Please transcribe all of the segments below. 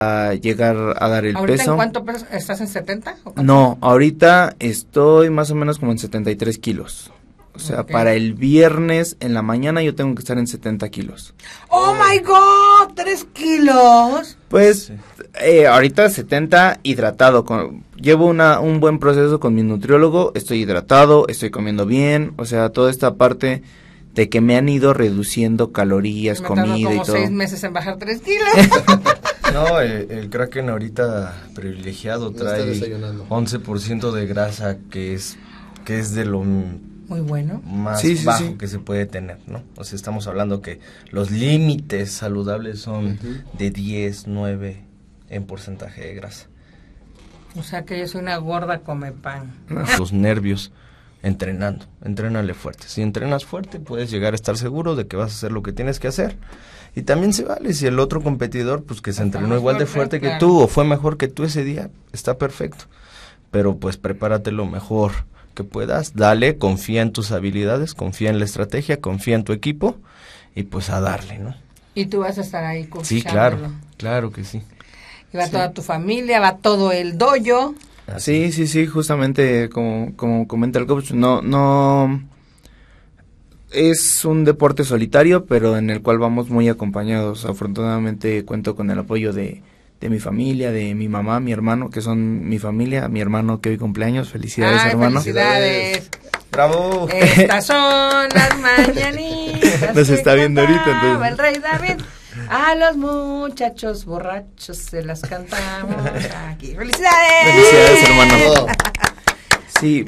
a llegar a dar el ¿Ahorita peso. en cuánto peso? ¿Estás en 70? ¿O cuánto? No, ahorita estoy más o menos como en 73 kilos. O sea, Ok. para el viernes en la mañana yo tengo que estar en 70 kilos. ¡Oh, my God! ¿3 kilos? Pues ahorita 70 hidratado. Llevo un buen proceso con mi nutriólogo. Estoy hidratado, estoy comiendo bien. O sea, toda esta parte de que me han ido reduciendo calorías, Me tardó comida y como todo. 6 meses en bajar 3 kilos. No, el Kraken ahorita privilegiado No está trae desayunando. 11% de grasa, que es de lo Muy bueno. más Sí, sí, bajo sí. que se puede tener, ¿no? O sea, estamos hablando que los límites saludables son de 10, 9 en porcentaje de grasa. O sea que yo soy una gorda come pan. Los nervios entrénale fuerte. Si entrenas fuerte, puedes llegar a estar seguro de que vas a hacer lo que tienes que hacer. Y también se vale si el otro competidor, pues que se Está entrenó más igual de fuerte, fuerte que claro. tú o fue mejor que tú ese día, está perfecto. Pero pues prepárate lo mejor que puedas, dale, confía en tus habilidades, confía en la estrategia, confía en tu equipo y pues a darle, ¿no? Y tú vas a estar ahí Sí, coachándolo. claro que sí. Y va toda tu familia, va todo el dojo. Sí, justamente como comenta el coach, no es un deporte solitario, pero en el cual vamos muy acompañados. Afortunadamente cuento con el apoyo de mi familia, de mi mamá, mi hermano, que son mi familia, mi hermano que hoy cumpleaños. Felicidades, Ay, hermano. felicidades. ¡Bravo! Estas son las mañanitas. Nos que está viendo ahorita, cantaba entonces. el rey David. A los muchachos borrachos se las cantamos aquí. ¡Felicidades! Felicidades, hermano. Oh, Sí,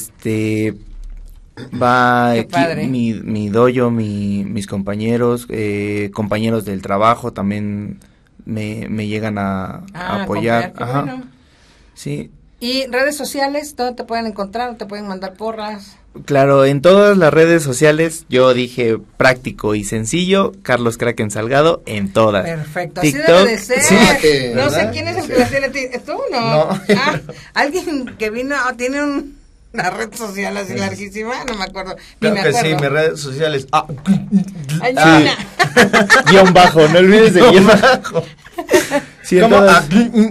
va Qué aquí padre. mi dojo, mis compañeros, compañeros del trabajo también me llegan a apoyar. qué Ajá. bueno. Sí, ¿Y redes sociales? ¿Dónde te pueden encontrar? ¿Te pueden mandar porras? claro, en todas las redes sociales yo dije práctico y sencillo, Carlos Kraken Salgado en todas. Perfecto, así TikTok, debe de ser. sí. No sé ¿Verdad? quién es el que las tiene. ¿Es tú o no? No. Ah, alguien que vino, tiene una red social así larguísima, no me acuerdo. Ni Claro me que acuerdo. sí, mis redes sociales. Ay, Ah. China. Guión bajo, no olvides de guión bajo. Sí, en ¿Cómo? todas.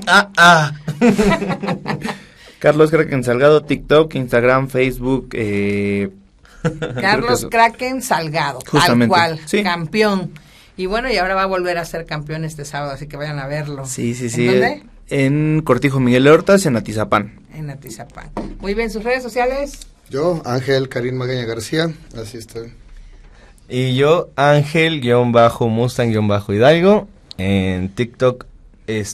Carlos Kraken Salgado, TikTok, Instagram, Facebook, Carlos creo que Kraken Salgado, tal Justamente, cual, sí. campeón. Y bueno, y ahora va a volver a ser campeón este sábado, así que vayan a verlo. Sí. ¿En dónde? En Cortijo Miguel Hortas, en Atizapán. En Atizapán. Muy bien, sus redes sociales. yo, Ángel Karim Magaña García, así estoy. Y yo, Ángel-Mustang-Hidalgo, en TikTok